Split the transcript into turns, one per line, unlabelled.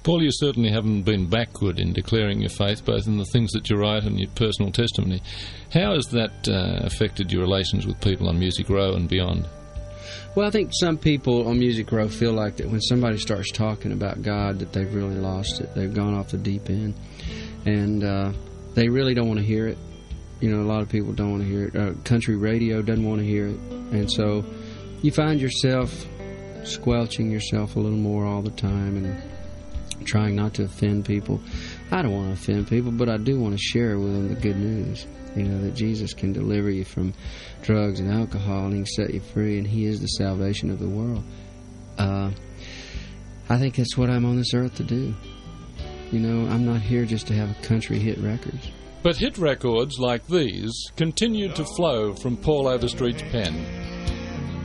Paul, you certainly haven't been backward in declaring your faith, both in the things that you write and your personal testimony. How has that affected your relations with people on Music Row and beyond?
Well, I think some people on Music Row feel like that when somebody starts talking about God that they've really lost it. They've gone off the deep end. And they really don't want to hear it. You know, a lot of people don't want to hear it. Country radio doesn't want to hear it. And so you find yourself squelching yourself a little more all the time and trying not to offend people. I don't want to offend people, but I do want to share with them the good news. You know, that Jesus can deliver you from drugs and alcohol, and He can set you free, and He is the salvation of the world. I think that's what I'm on this earth to do. You know, I'm not here just to have a country hit records.
But hit records like these continued to flow from Paul Overstreet's pen.